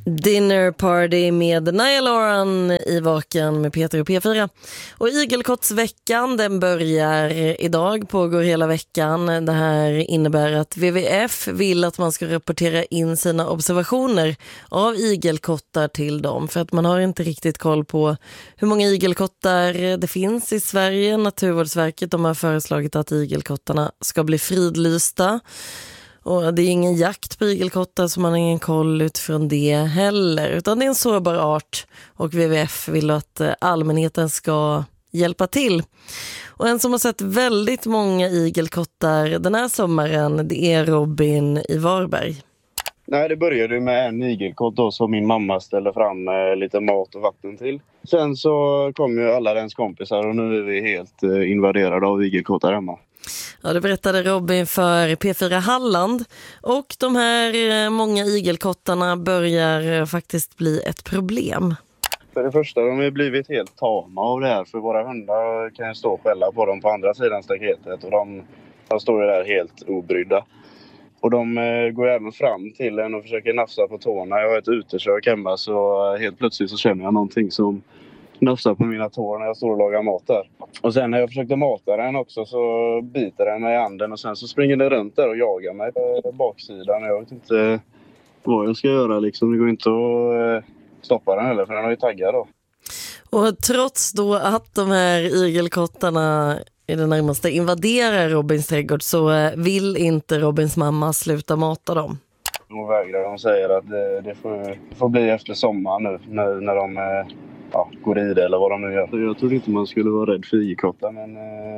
Dinner Party med Niall Horan i Vaken med Peter och P4. Och igelkottsveckan, den börjar idag, pågår hela veckan. Det här innebär att WWF vill att man ska rapportera in sina observationer av igelkottar till dem. För att man har inte riktigt koll på hur många igelkottar det finns i Sverige. Naturvårdsverket, de har föreslagit att igelkottarna ska bli fridlysta. Och det är ingen jakt på igelkottar, så man har ingen koll utifrån det heller. Utan det är en sårbar art och WWF vill att allmänheten ska hjälpa till. Och en som har sett väldigt många igelkottar den här sommaren, det är Robin i Varberg. Nej, det började med en igelkott då som min mamma ställde fram lite mat och vatten till. Sen så kom ju alla ens kompisar och nu är vi helt invaderade av igelkottar hemma. Ja, det berättade Robin för P4 Halland. Och de här många igelkottarna börjar faktiskt bli ett problem. För det första, de har blivit helt tama av det här. För våra hundar kan ju stå och skälla på dem på andra sidan staketet. Och de står ju där helt obrydda. Och de går även fram till en och försöker nafsa på tårna. Jag har ett utekök hemma, så helt plötsligt så känner jag någonting som nafsar på mina tår när jag står och lagar mat där. Och sen när jag försökte mata den också så biter den mig i handen. Och sen så springer den runt där och jagar mig på baksidan. Jag vet inte vad jag ska göra liksom. Det går inte att stoppa den heller, för den har ju taggar då. Och trots då att de här igelkottarna i det närmaste invaderar Robins trädgård, så vill inte Robins mamma sluta mata dem. Hon vägrar. Hon säger att det får bli efter sommaren nu när de går i det eller vad de nu gör. Jag trodde inte man skulle vara rädd för igelkottar, men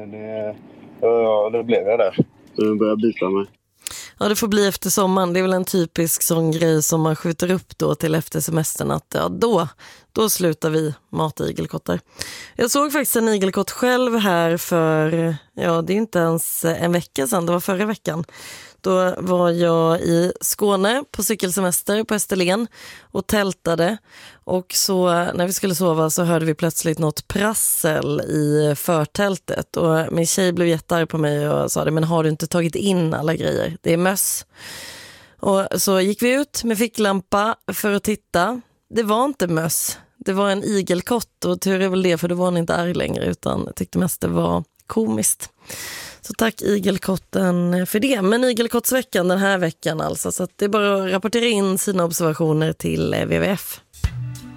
det blev jag där. Så den börjar bita mig. Ja, det får bli efter sommaren. Det är väl en typisk sån grej som man skjuter upp då till efter semestern, att då slutar vi mata igelkottar. Jag såg faktiskt en igelkott själv här för, det är inte ens en vecka sedan, det var förra veckan. Då var jag i Skåne på cykelsemester på Österlen och tältade. Och så när vi skulle sova så hörde vi plötsligt något prassel i förtältet. Och min tjej blev jättearg på mig och sa det, men har du inte tagit in alla grejer? Det är möss. Och så gick vi ut med ficklampa för att titta. Det var inte möss. Det var en igelkott, och tur är väl det, för då var hon inte arg längre utan tyckte mest det var komiskt. Så tack igelkotten för det. Men igelkottsveckan den här veckan alltså, så att det är bara att rapportera in sina observationer till WWF.